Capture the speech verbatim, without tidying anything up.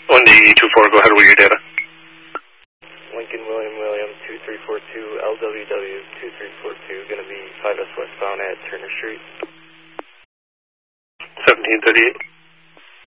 one D two four, go ahead with your data. Lincoln William William two three four two, L W W two three four two, going to be five S westbound at Turner Street. seventeen thirty-eight.